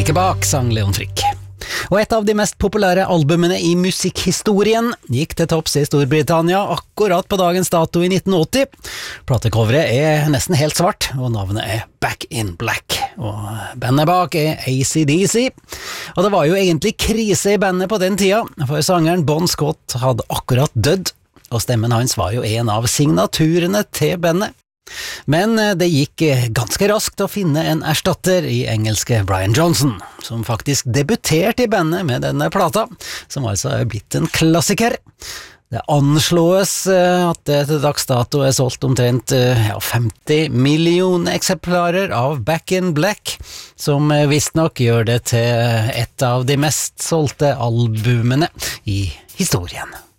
Like bak, sang Leon Frick. Og et av de mest populære albumene i musikkhistorien gikk til topps i Storbritannia akkurat på dagens dato i 1980. Platecoveret er nesten helt svart, og navnet er Back in Black. Og bandet bak er AC/DC. Og det var jo egentlig krise i bandet på den tida, for sangeren Bon Scott hadde akkurat dødd, og stemmen hans var jo en av signaturene til bandet. Men det gikk ganske raskt å finne en erstatter i engelske Brian Johnson, som faktisk debuterte i bandet med denne plata, som altså er blitt en klassiker. Det anslås at det til dags dato er solgt omtrent 50 millioner eksemplarer av Back in Black, som visstnok gjør det til et av de mest solgte albumene i historien.